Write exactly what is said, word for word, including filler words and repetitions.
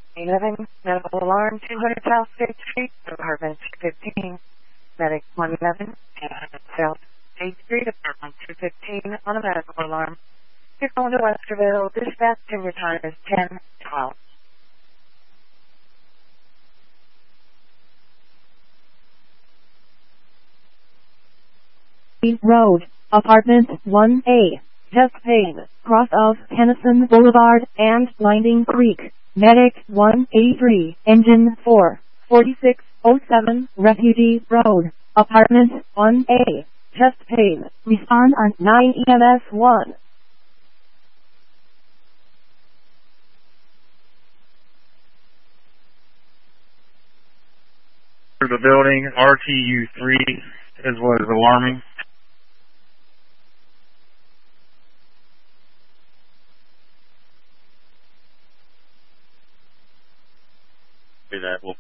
eleven, medical alarm, two hundred South State Street, apartment two fifteen. Medic one eleven, two hundred South State Street, apartment two fifteen, on a medical alarm. You're going to Westerville. Dispatch and your time is ten twelve. Road, apartment one A, chest pain, cross of Tennyson Boulevard and Blinding Creek. Medic one eighty-three, engine four, forty-six oh seven, Refugee Road, apartment one A, chest pain, respond on nine E M S one. The building, R T U three is what is alarming. That will